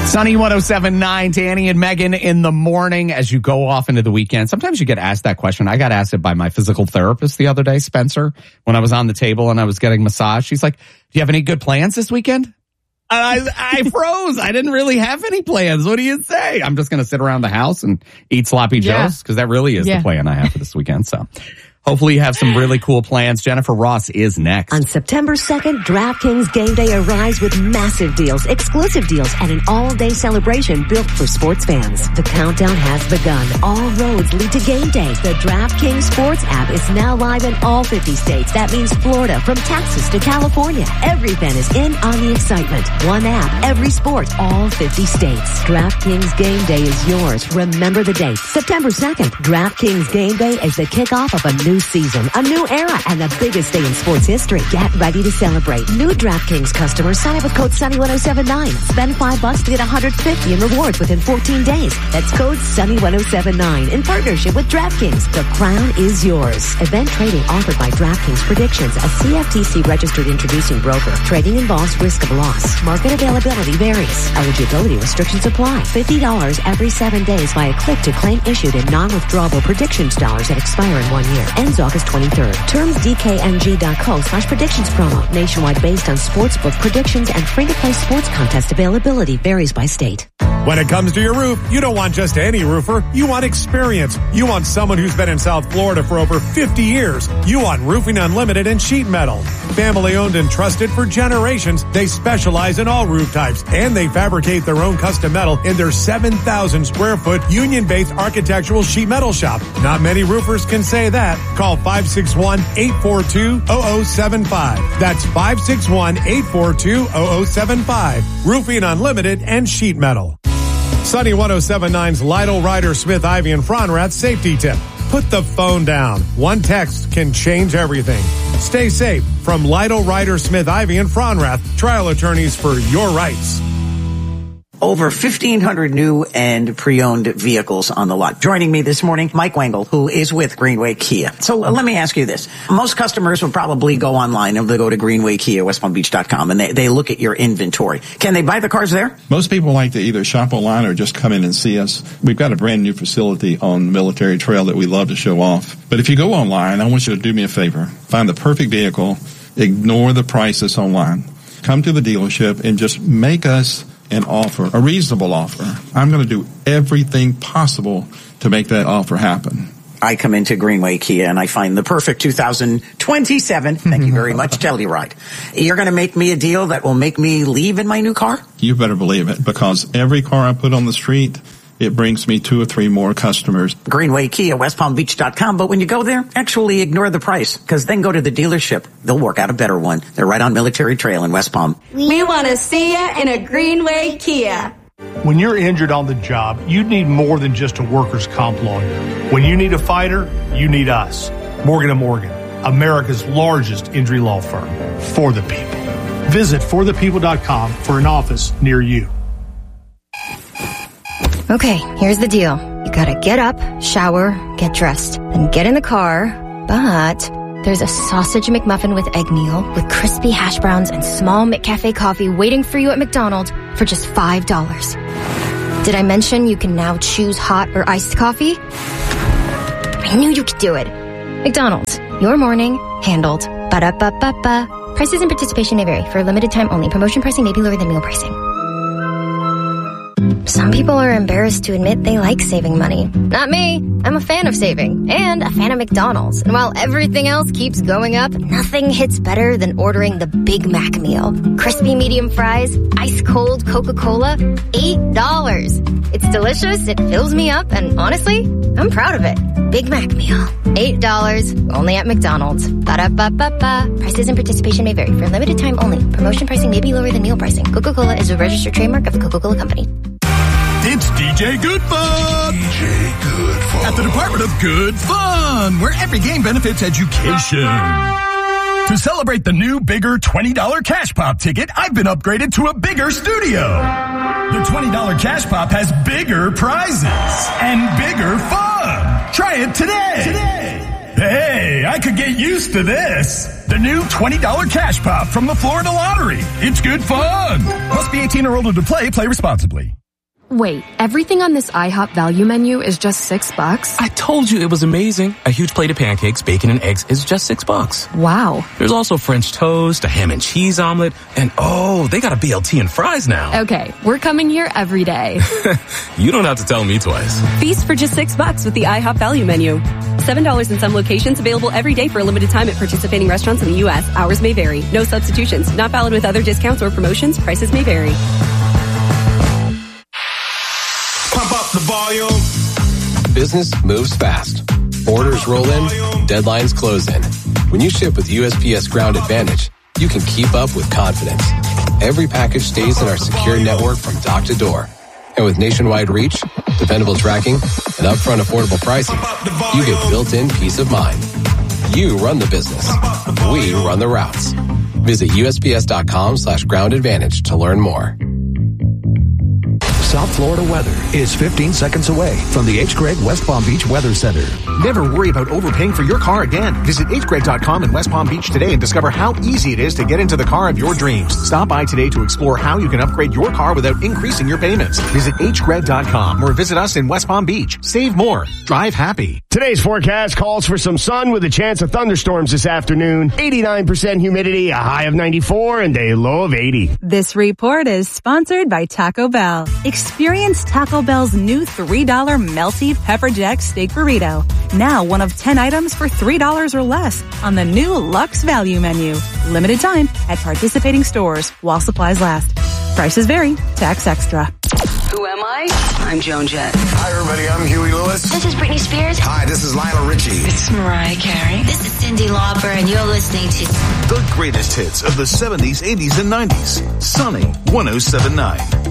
Sunny 107.9, Danny and Megan in the morning as you go off into the weekend. Sometimes you get asked that question. I got asked it by my physical therapist the other day, Spencer, when I was on the table and I was getting massage. She's like, do you have any good plans this weekend? And I froze. I didn't really have any plans. What do you say? I'm just going to sit around the house and eat sloppy joes because that really is the plan I have for this weekend. So hopefully you have some really cool plans. Jennifer Ross is next. On September 2nd, DraftKings Game Day arrives with massive deals, exclusive deals, and an all-day celebration built for sports fans. The countdown has begun. All roads lead to Game Day. The DraftKings Sports app is now live in all 50 states. That means Florida, from Texas to California. Every fan is in on the excitement. One app, every sport, all 50 states. DraftKings Game Day is yours. Remember the date, September 2nd. DraftKings Game Day is the kickoff of a new season, a new era, and the biggest day in sports history. Get ready to celebrate. New DraftKings customers sign up with code Sunny1079. Spend $5 to get $150 in rewards within 14 days. That's code Sunny1079 in partnership with DraftKings. The crown is yours. Event trading offered by DraftKings Predictions, a CFTC registered introducing broker. Trading involves risk of loss. Market availability varies. Eligibility restrictions apply. $50 every 7 days via click to claim issued in non-withdrawable predictions dollars that expire in 1 year. Ends August 23rd. Terms DKNG.co/predictions promo. Nationwide based on sportsbook predictions and free-to-play sports contest availability varies by state. When it comes to your roof, you don't want just any roofer. You want experience. You want someone who's been in South Florida for over 50 years. You want Roofing Unlimited and Sheet Metal. Family owned and trusted for generations, they specialize in all roof types, and they fabricate their own custom metal in their 7,000 square foot union-based architectural sheet metal shop. Not many roofers can say that. Call 561-842-0075. That's 561-842-0075. Roofing Unlimited and Sheet Metal. Sunny 107.9's Lytle Ryder Smith Ivy and Fronrath safety tip. Put the phone down. One text can change everything. Stay safe from Lytle Ryder Smith Ivy and Fronrath, trial attorneys for your rights. Over 1,500 new and pre-owned vehicles on the lot. Joining me this morning, Mike Wengel, who is with Greenway Kia. So let me ask you this. Most customers will probably go online and they go to Greenway Kia, WestPalmBeach.com, and they look at your inventory. Can they buy the cars there? Most people like to either shop online or just come in and see us. We've got a brand new facility on Military Trail that we love to show off. But if you go online, I want you to do me a favor. Find the perfect vehicle. Ignore the prices online. Come to the dealership and just make us an offer, a reasonable offer. I'm going to do everything possible to make that offer happen. I come into Greenway Kia and I find the perfect 2027, thank you very much, Telluride. You're going to make me a deal that will make me leave in my new car? You better believe it, because every car I put on the street, it brings me 2 or 3 more customers. Greenway Kia, WestPalmBeach.com. But when you go there, actually ignore the price, because then go to the dealership. They'll work out a better one. They're right on Military Trail in West Palm. We want to see you in a Greenway Kia. When you're injured on the job, you need more than just a workers' comp lawyer. When you need a fighter, you need us. Morgan & Morgan, America's largest injury law firm. For the people. Visit forthepeople.com for an office near you. Okay, here's the deal. You gotta get up, shower, get dressed, then get in the car, but there's a sausage McMuffin with egg meal with crispy hash browns and small McCafe coffee waiting for you at McDonald's for just $5. Did I mention you can now choose hot or iced coffee? I knew you could do it. McDonald's, your morning, handled. Ba-da-ba-ba-ba. Prices and participation may vary. For a limited time only. Promotion pricing may be lower than meal pricing. Some people are embarrassed to admit they like saving money. Not me. I'm a fan of saving and a fan of McDonald's. And while everything else keeps going up, nothing hits better than ordering the Big Mac meal. Crispy medium fries, ice cold Coca-Cola, $8. It's delicious, it fills me up, and honestly, I'm proud of it. Big Mac meal. $8, only at McDonald's. Ba-da-ba-ba-ba. Prices and participation may vary. For a limited time only. Promotion pricing may be lower than meal pricing. Coca-Cola is a registered trademark of the Coca-Cola Company. It's DJ Good Fun! DJ Good Fun. At the Department of Good Fun, where every game benefits education. To celebrate the new, bigger $20 Cash Pop ticket, I've been upgraded to a bigger studio. The $20 Cash Pop has bigger prizes and bigger fun. Try it today. Hey, I could get used to this. The new $20 cash pop from the Florida Lottery. It's good fun. Must be 18 or older to play. Play responsibly. Wait, everything on this IHOP value menu is just $6? I told you it was amazing. A huge plate of pancakes, bacon, and eggs is just $6. Wow. There's also French toast, a ham and cheese omelet, and they got a BLT and fries now. Okay, we're coming here every day. You don't have to tell me twice. Feast for just $6 with the IHOP value menu. $7 in some locations, available every day for a limited time at participating restaurants in the U.S. Hours may vary. No substitutions. Not valid with other discounts or promotions. Prices may vary. Pump up the volume. Business moves fast. Orders roll in, deadlines close in. When you ship with USPS Ground Advantage, you can keep up with confidence. Every package stays in our secure network from dock to door. And with nationwide reach, dependable tracking, and upfront affordable pricing, you get built-in peace of mind. You run the business. We run the routes. Visit USPS.com/Ground Advantage to learn more. South Florida weather is 15 seconds away from the H. Gregg West Palm Beach Weather Center. Never worry about overpaying for your car again. Visit hgregg.com in West Palm Beach today and discover how easy it is to get into the car of your dreams. Stop by today to explore how you can upgrade your car without increasing your payments. Visit hgregg.com or visit us in West Palm Beach. Save more. Drive happy. Today's forecast calls for some sun with a chance of thunderstorms this afternoon. 89% humidity, a high of 94, and a low of 80. This report is sponsored by Taco Bell. Experience Taco Bell's new $3 melty pepper jack steak burrito. Now one of 10 items for $3 or less on the new Luxe Value Menu. Limited time at participating stores while supplies last. Prices vary. Tax extra. Who am I? I'm Joan Jett. Hi, everybody. I'm Huey Lewis. This is Britney Spears. Hi, this is Lionel Richie. It's Mariah Carey. This is Cyndi Lauper, and you're listening to the greatest hits of the 70s, 80s, and 90s. Sunny 107.9.